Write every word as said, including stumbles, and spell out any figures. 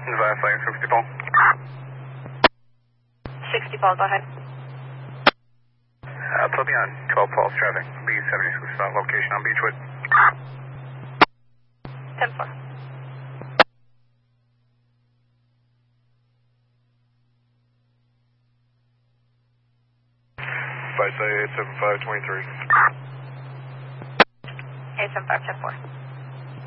Advise flight sixty Paul. sixty Paul, go ahead. Uh, put me on twelve Pulse traffic. B seventy-six uh, location on Beechwood. ten four. Five eight seven five twenty three. eight seven five ten four.